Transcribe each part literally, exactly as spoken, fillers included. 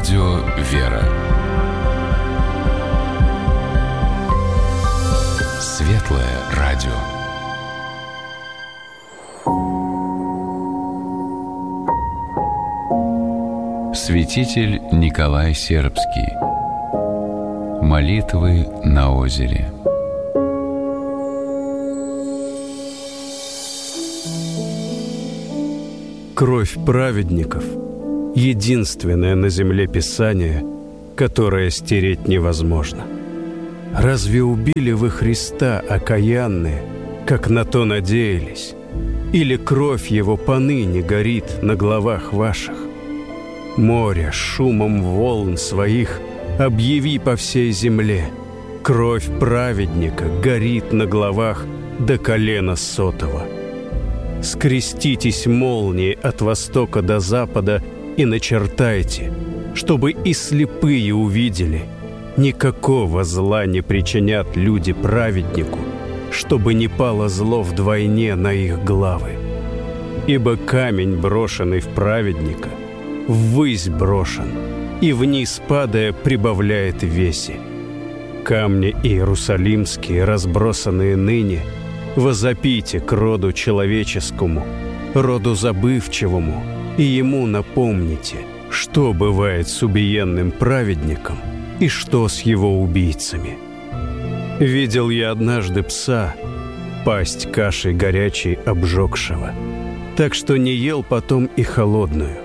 Радио «Вера». Светлое радио. Святитель Николай Сербский. Молитвы на озере. Кровь праведников — единственное на земле Писание, которое стереть невозможно. Разве убили вы Христа окаянные, как на то надеялись? Или кровь Его поныне горит на главах ваших? Море шумом волн своих объяви по всей земле. Кровь праведника горит на главах до колена сотого. Скреститесь молнии от востока до запада и начертайте, чтобы и слепые увидели. Никакого зла не причинят люди праведнику, чтобы не пало зло вдвойне на их главы. Ибо камень, брошенный в праведника, ввысь брошен, и вниз падая прибавляет весе. Камни иерусалимские, разбросанные ныне, возопите к роду человеческому, роду забывчивому, и ему напомните, что бывает с убиенным праведником и что с его убийцами. Видел я однажды пса, пасть кашей горячей обжегшего, так что не ел потом и холодную.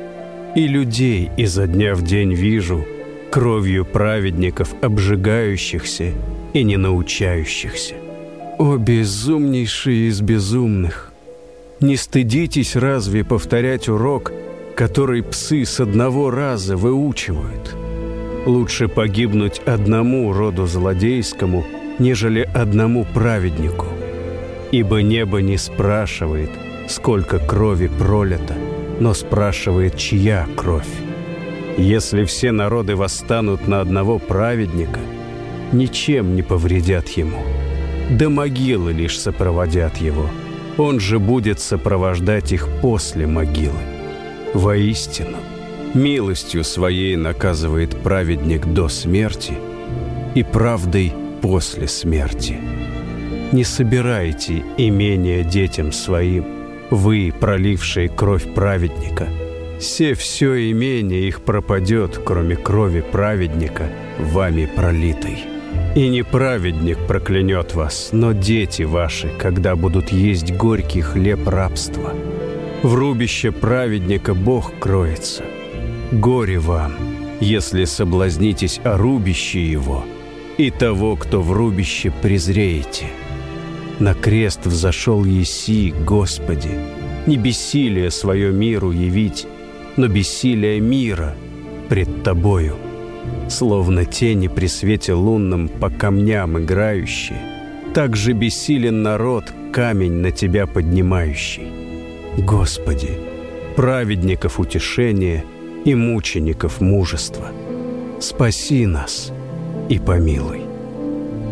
И людей изо дня в день вижу, кровью праведников обжигающихся и не научающихся. О, безумнейшие из безумных! Не стыдитесь разве повторять урок, который псы с одного раза выучивают? Лучше погибнуть одному роду злодейскому, нежели одному праведнику. Ибо небо не спрашивает, сколько крови пролито, но спрашивает, чья кровь. Если все народы восстанут на одного праведника, ничем не повредят ему. До могилы лишь сопроводят его, он же будет сопровождать их после могилы. Воистину, милостью своей наказывает праведник до смерти и правдой после смерти. Не собирайте имения детям своим, вы, пролившие кровь праведника. Се все имение их пропадет, кроме крови праведника, вами пролитой. И не праведник проклянет вас, но дети ваши, когда будут есть горький хлеб рабства. В рубище праведника Бог кроется. Горе вам, если соблазнитесь о рубище его, и того, кто в рубище, презреете. На крест взошел еси, Господи, не бессилие свое миру явить, но бессилие мира пред Тобою. Словно тени при свете лунном по камням играющие, так же бессилен народ, камень на Тебя поднимающий. Господи, праведников утешение и мучеников мужество, спаси нас и помилуй.